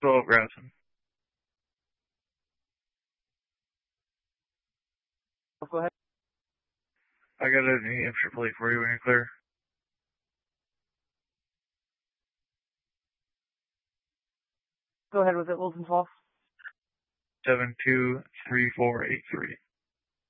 12 Grafton. Go ahead. I got a New Hampshire plate for you when you're clear. Go ahead with it, Wilson Falls. 723483.